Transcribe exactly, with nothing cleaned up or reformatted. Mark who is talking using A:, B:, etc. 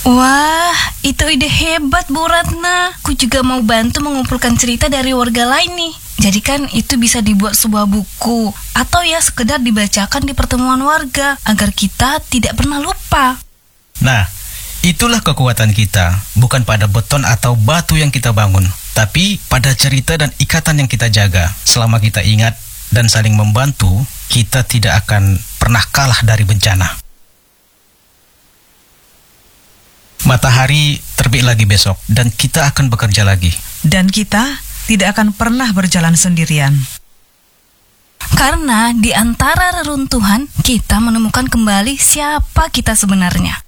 A: Wah, itu ide hebat Bu Ratna. Aku juga mau bantu mengumpulkan cerita dari warga lain nih. Jadi kan itu bisa dibuat sebuah buku atau ya sekedar dibacakan di pertemuan warga agar kita tidak pernah lupa.
B: Nah, itulah kekuatan kita, bukan pada beton atau batu yang kita bangun, tapi pada cerita dan ikatan yang kita jaga. Selama kita ingat dan saling membantu, kita tidak akan pernah kalah dari bencana. Matahari terbit lagi besok dan kita akan bekerja lagi.
C: Dan kita tidak akan pernah berjalan sendirian.
A: Karena di antara reruntuhan kita menemukan kembali siapa kita sebenarnya.